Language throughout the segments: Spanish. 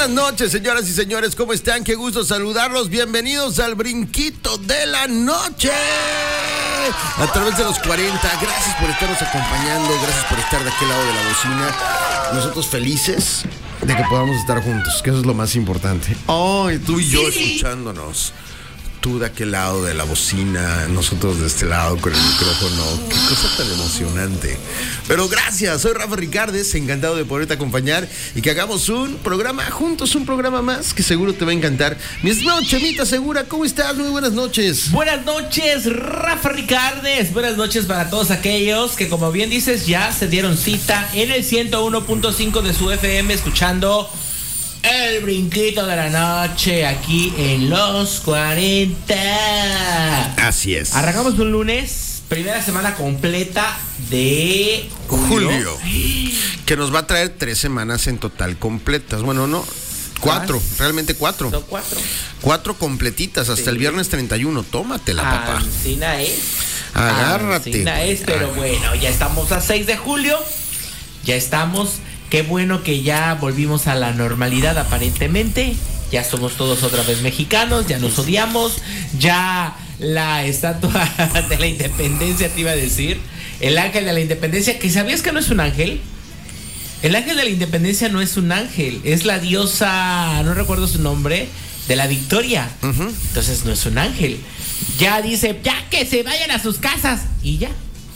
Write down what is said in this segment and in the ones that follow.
Buenas noches, señoras y señores, ¿cómo están? Qué gusto saludarlos. Bienvenidos al Brinquito de la Noche. A través de los 40. Gracias por estarnos acompañando. Gracias por estar de aquel lado de la bocina. Nosotros felices de que podamos estar juntos, que eso es lo más importante. Ay, tú y yo escuchándonos. Tú de aquel lado de la bocina, nosotros de este lado con el micrófono. Qué cosa tan emocionante. Pero gracias, soy Rafa Ricardes, encantado de poderte acompañar y que hagamos un programa juntos, un programa más que seguro te va a encantar. Mi estimado Chemita Segura, ¿cómo estás? Muy buenas noches. Buenas noches, Rafa Ricardes. Buenas noches para todos aquellos que, como bien dices, ya se dieron cita en el 101.5 de su FM escuchando el Brinquito de la Noche aquí en los 40. Así es. Arrancamos un lunes, primera semana completa de julio, que nos va a traer 3 semanas en total completas. Bueno, no, 4, realmente 4. Son 4. 4 completitas hasta el viernes 31. Tómatela, papá. Ancina es. Agárrate. Ancina es, pero bueno, ya estamos a 6 de julio. Ya estamos. Qué bueno que ya volvimos a la normalidad aparentemente. Ya somos todos otra vez mexicanos, ya nos odiamos. Ya la estatua de la independencia, te iba a decir. El ángel de la independencia, que ¿sabías que no es un ángel? El ángel de la independencia no es un ángel, es la diosa, no recuerdo su nombre, de la victoria. Entonces no es un ángel. Ya dice, ya que se vayan a sus casas. Y ya.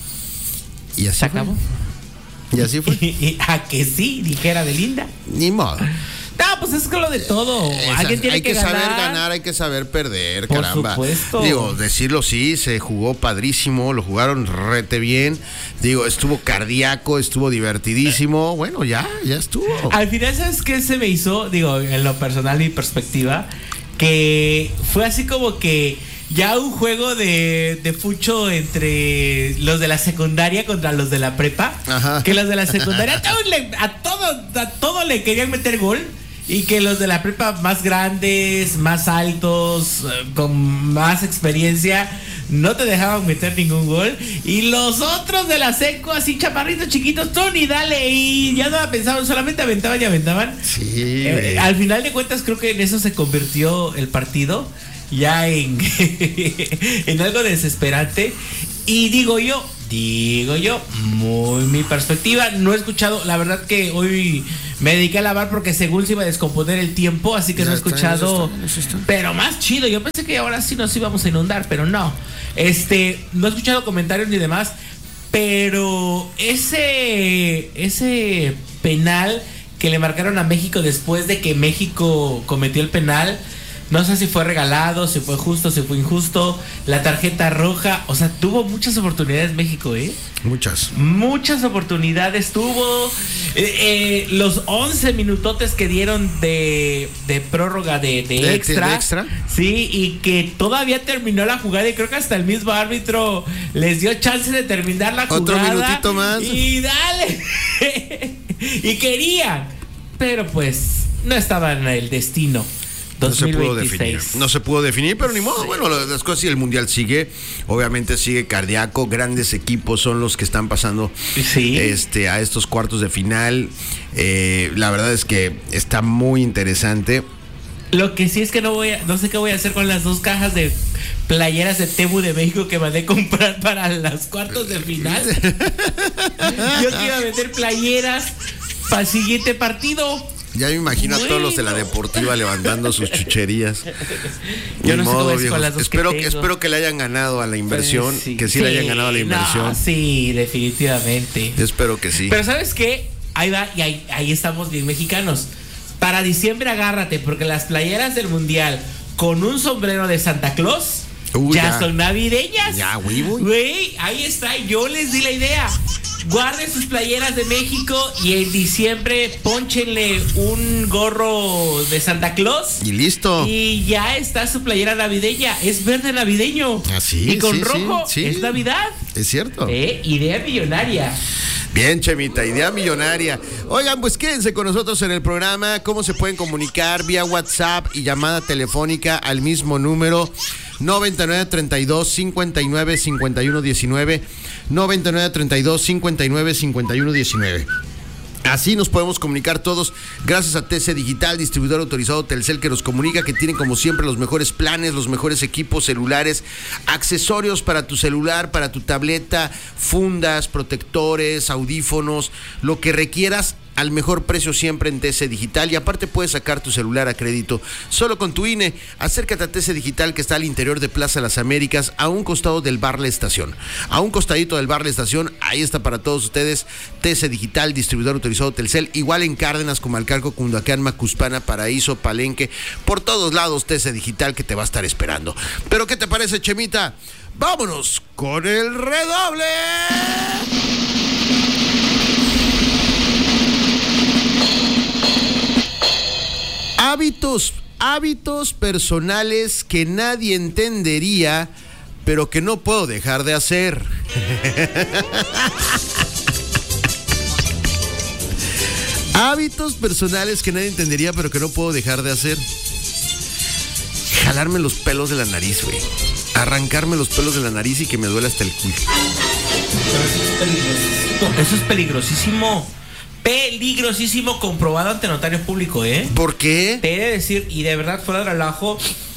Y así se acabó. Y así fue. A que sí, dijera Belinda. Ni modo. No, pues es que lo de todo. Alguien tiene hay que ganar. saber ganar, hay que saber perder, por caramba. Supuesto. Digo, decirlo sí, se jugó padrísimo, lo jugaron rete bien. Digo, estuvo cardíaco, estuvo divertidísimo. Bueno, ya estuvo. Al final, ¿sabes qué se me hizo? Digo, en lo personal, mi perspectiva, que fue así como que ya un juego de fucho entre los de la secundaria contra los de la prepa. Ajá. Que los de la secundaria a todo le querían meter gol. Y que los de la prepa más grandes, más altos, con más experiencia, no te dejaban meter ningún gol. Y los otros de la seco, así chaparritos chiquitos, tú ni dale. Y ya no pensaban, solamente aventaban y aventaban. Sí. Al final de cuentas, creo que en eso se convirtió el partido. Ya en algo desesperante. Y digo yo, muy mi perspectiva, no he escuchado, la verdad que hoy me dediqué a lavar porque según se iba a descomponer el tiempo, así que no he escuchado, eso está. Pero más chido, yo pensé que ahora sí nos íbamos a inundar, pero no. No he escuchado comentarios ni demás, pero ese penal que le marcaron a México después de que México cometió el penal, no sé si fue regalado, si fue justo, si fue injusto. La tarjeta roja, o sea, tuvo muchas oportunidades México, Muchas oportunidades tuvo. Los 11 minutotes que dieron de prórroga de extra. Sí, y que todavía terminó la jugada y creo que hasta el mismo árbitro les dio chance de terminar la jugada. Otro minutito más. Y dale. Y querían, pero pues no estaba en el destino. 2026. No se pudo definir, pero ni modo. Bueno, las cosas y el mundial sigue. Obviamente sigue cardíaco. Grandes equipos son los que están pasando a estos cuartos de final. La verdad es que está muy interesante. Lo que sí es que no sé qué voy a hacer con las 2 cajas de playeras de Temu de México que mandé a comprar para los cuartos de final. Yo quiero vender playeras para el siguiente partido. Ya me imagino a todos los de la Deportiva levantando sus chucherías. Yo no sé cómo es con las 2 espero que le hayan ganado a la inversión. Que sí le hayan ganado a la inversión. No, sí, definitivamente. Yo espero que sí. Pero ¿sabes qué? Ahí va, y ahí estamos bien mexicanos. Para diciembre agárrate, porque las playeras del mundial con un sombrero de Santa Claus ya son navideñas. Ya, güey. Ahí está, yo les di la idea. Guarden sus playeras de México y en diciembre pónchenle un gorro de Santa Claus. Y listo. Y ya está su playera navideña. Es verde navideño. Así. Y con rojo es Navidad. Es cierto. Idea millonaria. Bien, Chemita, idea millonaria. Oigan, pues quédense con nosotros en el programa. ¿Cómo se pueden comunicar? Vía WhatsApp y llamada telefónica al mismo número 9932-595119, 9932-595119. Así nos podemos comunicar todos, gracias a TC Digital, distribuidor autorizado Telcel, que nos comunica que tienen como siempre los mejores planes, los mejores equipos celulares, accesorios para tu celular, para tu tableta, fundas, protectores, audífonos, lo que requieras al mejor precio siempre en TC Digital. Y aparte puedes sacar tu celular a crédito solo con tu INE. Acércate a TC Digital, que está al interior de Plaza Las Américas, a un costado del bar La Estación. A un costadito del bar La Estación, ahí está para todos ustedes TC Digital, distribuidor autorizado Telcel. Igual en Cárdenas, Comalcalco, Cundacán, Macuspana, Paraíso, Palenque, por todos lados TC Digital, que te va a estar esperando. Pero ¿qué te parece, Chemita? Vámonos con el redoble. Hábitos personales que nadie entendería, pero que no puedo dejar de hacer. Hábitos personales que nadie entendería, pero que no puedo dejar de hacer. Jalarme los pelos de la nariz, güey. Arrancarme los pelos de la nariz y que me duele hasta el culo. Eso es peligrosísimo. Peligrosísimo, comprobado ante notario público, ¿eh? ¿Por qué? Te he de decir, y de verdad fuera de relajo,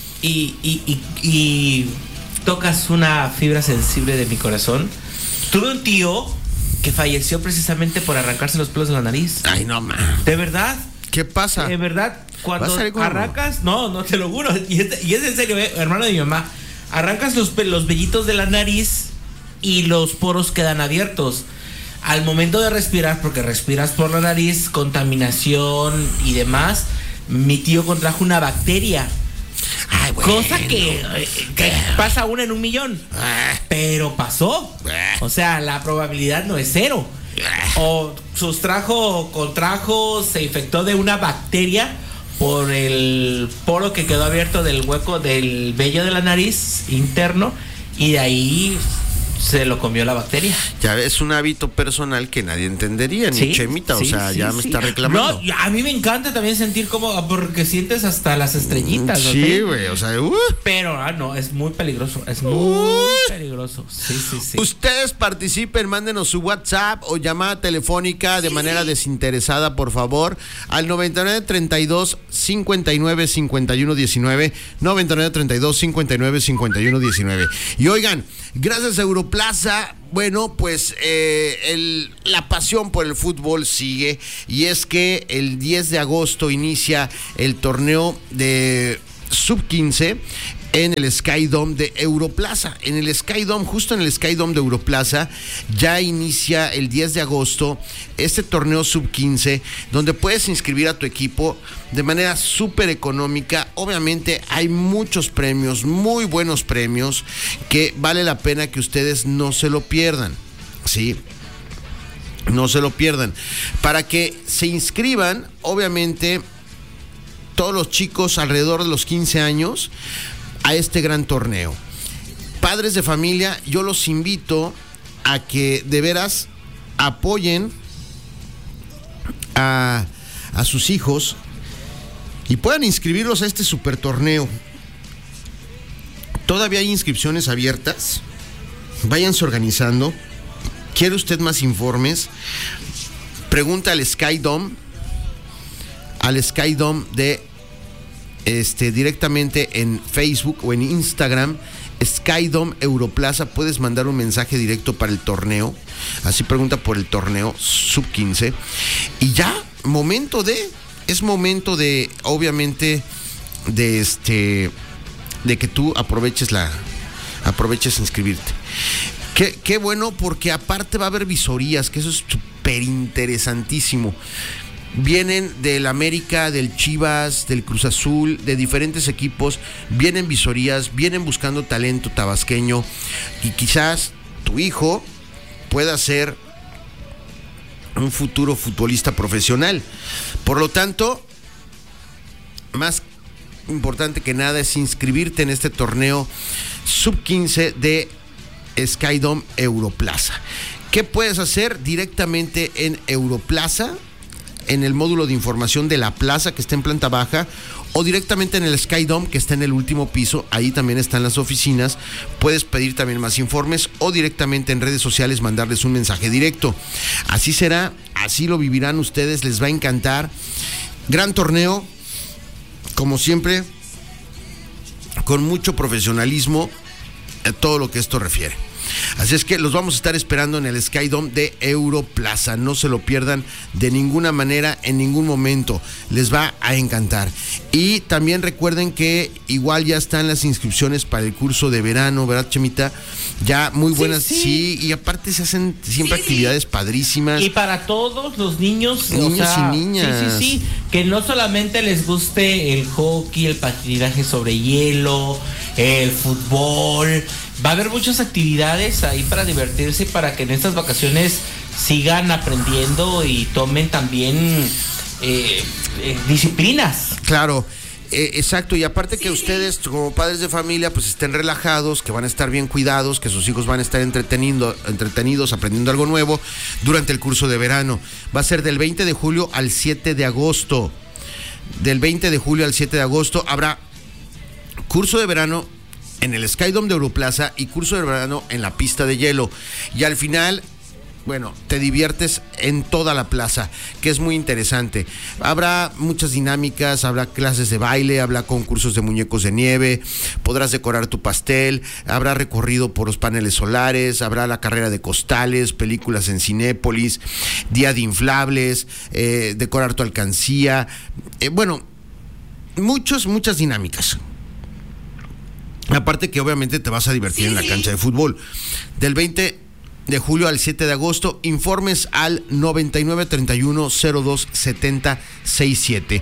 y tocas una fibra sensible de mi corazón. Tuve un tío que falleció precisamente por arrancarse los pelos de la nariz. Ay, no, man. ¿De verdad? ¿Qué pasa? De verdad, cuando arrancas, no, te lo juro, y es en serio, hermano de mi mamá, arrancas los vellitos de la nariz y los poros quedan abiertos. Al momento de respirar, porque respiras por la nariz, contaminación y demás, mi tío contrajo una bacteria. Ay, bueno, cosa que pasa una en 1,000,000. Pero pasó. O sea, la probabilidad no es 0. O contrajo, se infectó de una bacteria por el poro que quedó abierto del hueco del vello de la nariz interno, y de ahí se lo comió la bacteria. Ya es un hábito personal que nadie entendería, ni Chemita, o sea, ya me está reclamando. No, a mí me encanta también sentir como, porque sientes hasta las estrellitas. Sí, güey, o sea, pero no, es muy peligroso, es muy peligroso. Sí. Ustedes participen, mándenos su WhatsApp o llamada telefónica de manera desinteresada, por favor, al 9932-595119, 9932-595119. Y oigan, gracias a Europlaza, bueno, pues la pasión por el fútbol sigue, y es que el 10 de agosto inicia el torneo de Sub-15 en el Sky Dome de Europlaza. En el Sky Dome, justo en el Sky Dome de Europlaza, ya inicia el 10 de agosto este torneo Sub-15, donde puedes inscribir a tu equipo de manera súper económica. Obviamente hay muchos premios, muy buenos premios, que vale la pena que ustedes no se lo pierdan, ¿sí? No se lo pierdan. Para que se inscriban, obviamente, todos los chicos alrededor de los 15 años a este gran torneo. Padres de familia, yo los invito a que de veras apoyen a sus hijos y puedan inscribirlos a este super torneo. Todavía hay inscripciones abiertas. Váyanse organizando. ¿Quiere usted más informes? Pregunta al Sky Dome de directamente en Facebook o en Instagram, Sky Dome Europlaza. Puedes mandar un mensaje directo para el torneo, así pregunta por el torneo Sub-15, y ya, es momento de, obviamente, de que tú aproveches inscribirte. Qué bueno, porque aparte va a haber visorías, que eso es súper interesantísimo. Vienen del América, del Chivas, del Cruz Azul, de diferentes equipos, vienen visorías, vienen buscando talento tabasqueño, y quizás tu hijo pueda ser un futuro futbolista profesional. Por lo tanto, más importante que nada es inscribirte en este torneo Sub-15 de Sky Dome Europlaza. ¿Qué puedes hacer? Directamente en Europlaza. en el módulo de información de la plaza que está en planta baja o directamente en el Sky Dome que está en el último piso. Ahí también están las oficinas. Puedes pedir también más informes o directamente en redes sociales mandarles un mensaje directo. Así será, así lo vivirán ustedes, les va a encantar. Gran torneo, como siempre, con mucho profesionalismo, a todo lo que esto refiere. Así es que los vamos a estar esperando en el Sky Dome de Europlaza. No se lo pierdan de ninguna manera, en ningún momento. Les va a encantar. Y también recuerden que igual ya están las inscripciones para el curso de verano, ¿verdad, Chemita? Ya muy buenas, sí, y aparte se hacen siempre actividades padrísimas. Y para todos los niños y niñas. Sí, que no solamente les guste el hockey, el patinaje sobre hielo, el fútbol. Va a haber muchas actividades ahí para divertirse, para que en estas vacaciones sigan aprendiendo y tomen también disciplinas. Claro. Exacto, y aparte que ustedes como padres de familia pues estén relajados, que van a estar bien cuidados, que sus hijos van a estar entretenidos, aprendiendo algo nuevo durante el curso de verano. Va a ser del 20 de julio al 7 de agosto. Del 20 de julio al 7 de agosto habrá curso de verano en el Sky Dome de Europlaza y curso de verano en la pista de hielo. Y al final, bueno, te diviertes en toda la plaza, que es muy interesante. Habrá muchas dinámicas, habrá clases de baile, habrá concursos de muñecos de nieve, podrás decorar tu pastel, habrá recorrido por los paneles solares, habrá la carrera de costales, películas en Cinépolis, día de inflables, decorar tu alcancía. Bueno, muchas dinámicas. Aparte que obviamente te vas a divertir en la cancha de fútbol. Del 20 de julio al 7 de agosto, informes al 9931-027067.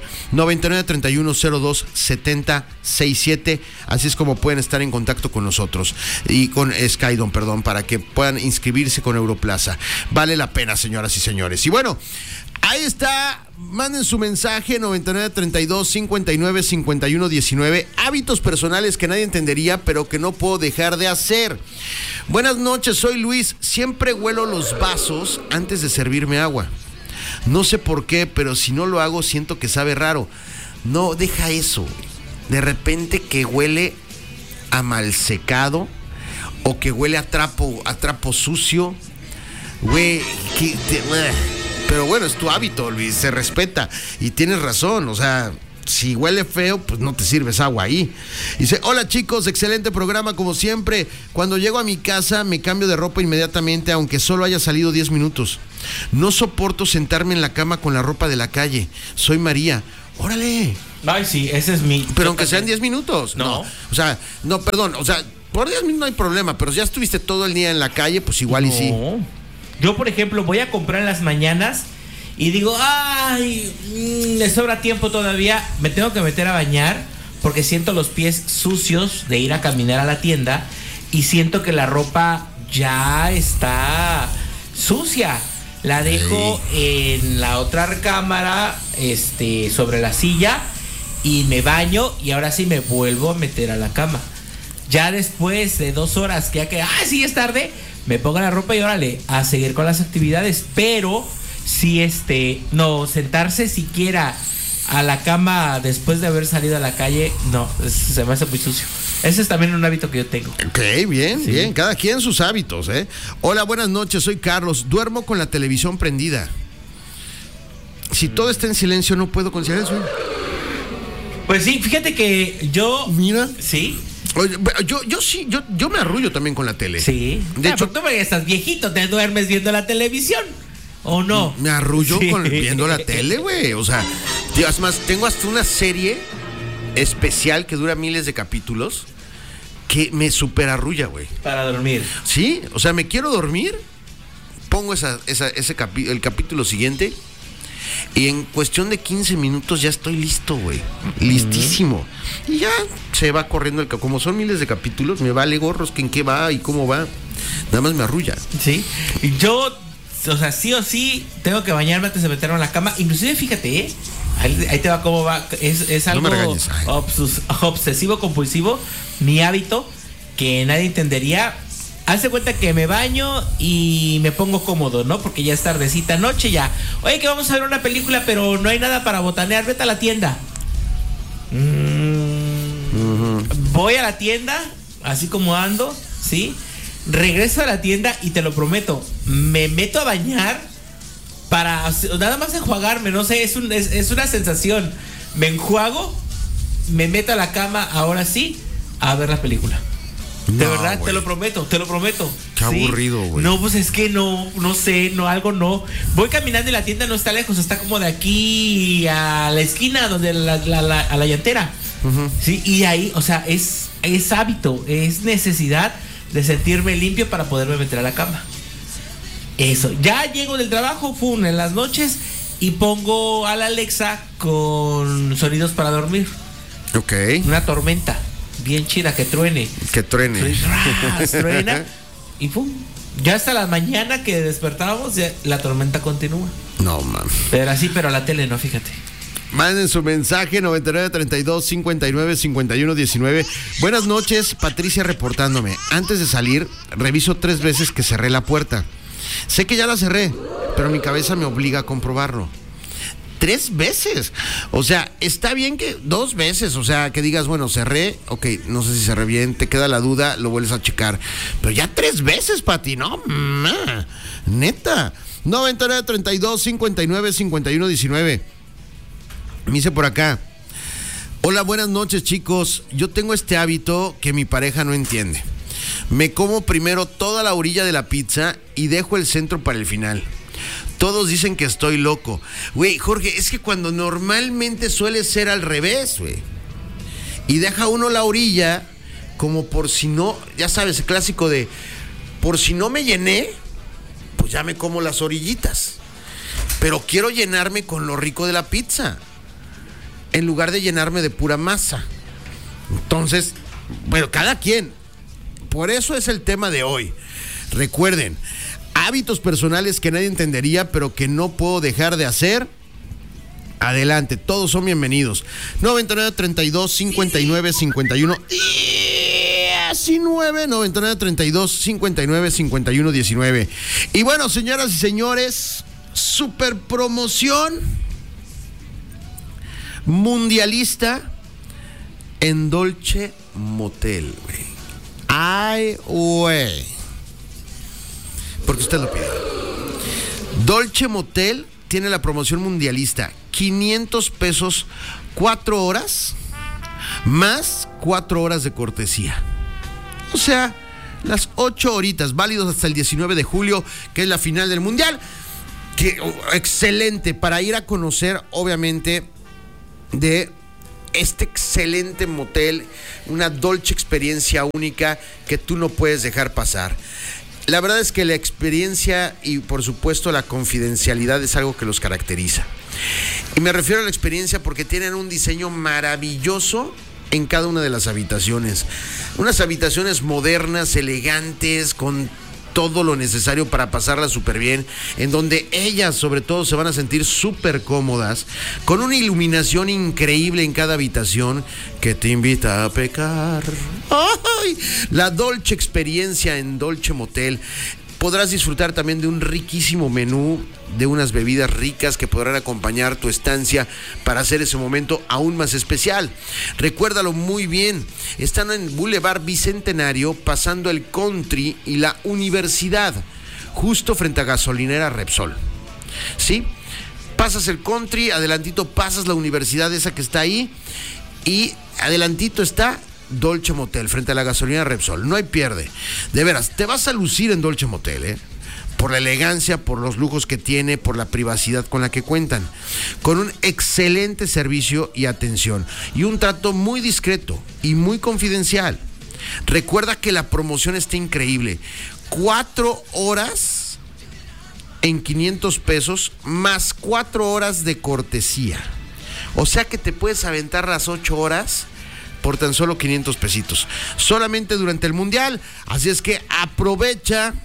9931-027067. Así es como pueden estar en contacto con nosotros y con Sky Dome, para que puedan inscribirse con Europlaza. Vale la pena, señoras y señores. Y bueno, ahí está, manden su mensaje 9932-595119. Hábitos personales que nadie entendería, pero que no puedo dejar de hacer. Buenas noches, soy Luis. Siempre huelo los vasos antes de servirme agua. No sé por qué, pero si no lo hago siento que sabe raro. No, deja eso. De repente que huele a mal secado o que huele a trapo sucio. Güey, pero bueno, es tu hábito, Luis, se respeta. Y tienes razón, o sea, si huele feo, pues no te sirves agua ahí. Dice, hola chicos, excelente programa como siempre. Cuando llego a mi casa me cambio de ropa inmediatamente, aunque solo haya salido 10 minutos. No soporto sentarme en la cama con la ropa de la calle. Soy María. Órale. Ay, sí, ese es mi... Pero aunque sean 10 minutos. No. O sea, no, perdón, o sea, por 10 minutos no hay problema, pero si ya estuviste todo el día en la calle, pues igual y sí. Yo, por ejemplo, voy a comprar en las mañanas y digo, ay, me sobra tiempo todavía, me tengo que meter a bañar porque siento los pies sucios de ir a caminar a la tienda y siento que la ropa ya está sucia. La dejo en la otra recámara, sobre la silla y me baño y ahora sí me vuelvo a meter a la cama. Ya después de 2 horas, que ya que, sí es tarde, me pongo la ropa y órale, a seguir con las actividades. Pero si no, sentarse siquiera a la cama después de haber salido a la calle, no, se me hace muy sucio. Ese es también un hábito que yo tengo. Ok, bien, sí. Bien, cada quien sus hábitos, ¿eh? Hola, buenas noches, soy Carlos. Duermo con la televisión prendida. Si todo está en silencio, no puedo conciliar el sueño. Pues sí, fíjate que yo... Mira. Sí. Oye, yo me arrullo también con la tele. Sí. De hecho, tú ya estás viejito, te duermes viendo la televisión. ¿O no? Me arrullo viendo la tele, güey. O sea, es más, tengo hasta una serie especial que dura miles de capítulos que me super arrulla, güey. Para dormir. Sí, o sea, me quiero dormir, pongo el capítulo siguiente y en cuestión de 15 minutos ya estoy listo, güey. Listísimo. Y ya se va corriendo como son miles de capítulos, me vale gorros que en qué va y cómo va. Nada más me arrulla. Sí. Yo, o sea, sí o sí tengo que bañarme antes de meterme en la cama. Inclusive, fíjate, ahí te va cómo va. Es algo obsesivo compulsivo, mi hábito, que nadie entendería. Hace cuenta que me baño y me pongo cómodo, ¿no? Porque ya es tardecita noche ya. Oye, que vamos a ver una película, pero no hay nada para botanear. Vete a la tienda. Voy a la tienda, así como ando, ¿sí? Regreso a la tienda y te lo prometo, me meto a bañar para nada más enjuagarme, no sé, es una sensación. Me enjuago, me meto a la cama, ahora sí, a ver la película. De verdad, güey. te lo prometo. Qué aburrido, güey. No, pues es que no sé, algo no. Voy caminando y la tienda no está lejos, está como de aquí a la esquina, donde a la llantera. Sí, y ahí, o sea, es hábito, es necesidad de sentirme limpio para poderme meter a la cama. Eso, ya llego del trabajo, en las noches, y pongo a la Alexa con sonidos para dormir. Ok. Una tormenta bien chida, que truene. Que truene. Truena y pum. Ya hasta la mañana que despertábamos, ya la tormenta continúa. No, man. Pero la tele no, fíjate. Manden su mensaje 9932-595119. Buenas noches, Patricia reportándome. Antes de salir, reviso 3 veces que cerré la puerta. Sé que ya la cerré, pero mi cabeza me obliga a comprobarlo. 3 veces. O sea, está bien que 2 veces. O sea, que digas, bueno, cerré. Ok, no sé si cerré bien. Te queda la duda, lo vuelves a checar. Pero ya 3 veces, Pati. No, neta. 9932-595119. Me dice por acá: hola, buenas noches, chicos. Yo tengo este hábito que mi pareja no entiende. Me como primero toda la orilla de la pizza y dejo el centro para el final. Todos dicen que estoy loco. Güey, Jorge, es que cuando normalmente suele ser al revés, güey. Y deja uno la orilla como por si no, ya sabes, el clásico de por si no me llené, pues ya me como las orillitas. Pero quiero llenarme con lo rico de la pizza, en lugar de llenarme de pura masa. Entonces, bueno, cada quien. Por eso es el tema de hoy. Recuerden, hábitos personales que nadie entendería, pero que no puedo dejar de hacer. Adelante, todos son bienvenidos. 9932-595119. 9932-595119. Y bueno, señoras y señores, super promoción mundialista en Dolce Motel, güey. Ay, güey. Porque usted lo pide. Dolce Motel tiene la promoción mundialista. 500 pesos, 4 horas, más 4 horas de cortesía. O sea, las 8 horitas, válidos hasta el 19 de julio, que es la final del mundial. Que, excelente, para ir a conocer, obviamente, de este excelente motel, una dolce experiencia única que tú no puedes dejar pasar. La verdad es que la experiencia y por supuesto la confidencialidad es algo que los caracteriza. Y me refiero a la experiencia porque tienen un diseño maravilloso en cada una de las habitaciones. Unas habitaciones modernas, elegantes, con todo lo necesario para pasarla súper bien, en donde ellas sobre todo se van a sentir súper cómodas, con una iluminación increíble en cada habitación que te invita a pecar. ¡Ay! La Dolce experiencia en Dolce Motel. Podrás disfrutar también de un riquísimo menú, de unas bebidas ricas que podrán acompañar tu estancia para hacer ese momento aún más especial. Recuérdalo muy bien, están en Boulevard Bicentenario, pasando el Country y la Universidad, justo frente a gasolinera Repsol. ¿Sí? Pasas el Country, adelantito pasas la universidad esa que está ahí, y adelantito está Dolce Motel, frente a la gasolina Repsol. No hay pierde. De veras, te vas a lucir en Dolce Motel, por la elegancia, por los lujos que tiene, por la privacidad con la que cuentan, con un excelente servicio y atención, y un trato muy discreto y muy confidencial. Recuerda que la promoción está increíble. 4 horas en 500 pesos, más 4 horas de cortesía. O sea que te puedes aventar las 8 horas por tan solo 500 pesitos. Solamente durante el mundial. Así es que aprovecha,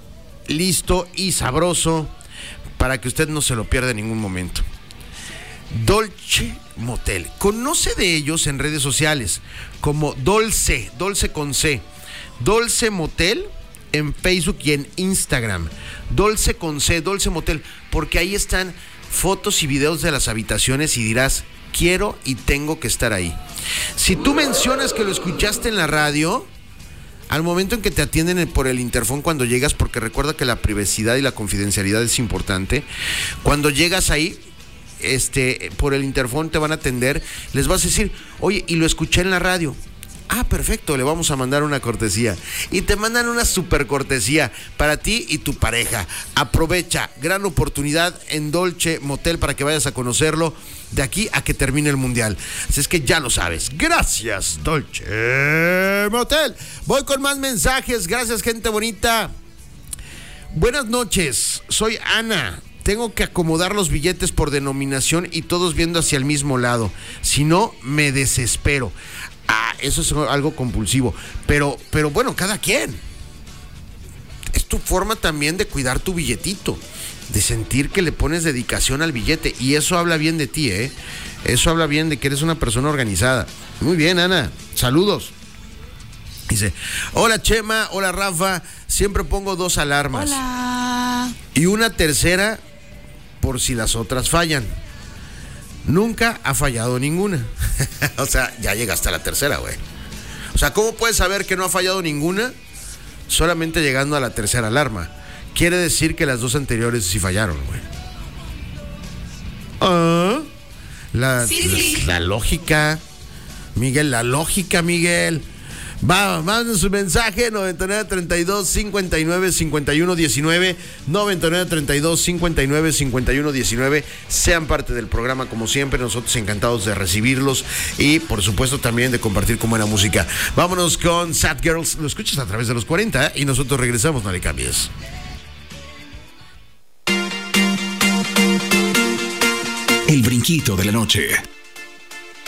listo y sabroso, para que usted no se lo pierda en ningún momento. Dolce Motel. Conoce de ellos en redes sociales como Dolce con C. Dolce Motel en Facebook y en Instagram. Dolce con C, Dolce Motel, porque ahí están fotos y videos de las habitaciones y dirás, quiero y tengo que estar ahí. Si tú mencionas que lo escuchaste en la radio, al momento en que te atienden por el interfón cuando llegas, porque recuerda que la privacidad y la confidencialidad es importante, cuando llegas ahí, por el interfón te van a atender, les vas a decir, oye, y lo escuché en la radio. Ah, perfecto, le vamos a mandar una cortesía. Y te mandan una super cortesía para ti y tu pareja. Aprovecha, gran oportunidad en Dolce Motel para que vayas a conocerlo de aquí a que termine el mundial. Así es que ya lo sabes. Gracias, Dolce Motel. Voy con más mensajes. Gracias, gente bonita. Buenas noches, soy Ana. Tengo que acomodar los billetes por denominación y todos viendo hacia el mismo lado. Si no, me desespero. Ah, eso es algo compulsivo. Pero bueno, cada quien. Es tu forma también de cuidar tu billetito, de sentir que le pones dedicación al billete. Y eso habla bien de ti, ¿eh? Eso habla bien de que eres una persona organizada. Muy bien, Ana. Saludos. Dice, hola Chema, hola Rafa. Siempre pongo 2 alarmas. Hola. Y una tercera por si las otras fallan. Nunca ha fallado ninguna. O sea, ya llegaste a la tercera, güey. O sea, ¿cómo puedes saber que no ha fallado ninguna? Solamente llegando a la tercera alarma. Quiere decir que las 2 anteriores sí fallaron, güey. Ah, la lógica. Miguel, la lógica, Miguel. Va, manden su mensaje 9932-595119 9932-595119. Sean parte del programa como siempre, nosotros encantados de recibirlos y por supuesto también de compartir con buena música. Vámonos con Sad Girls, lo escuchas a través de los 40 y nosotros regresamos, no le cambies. El brinquito de la noche.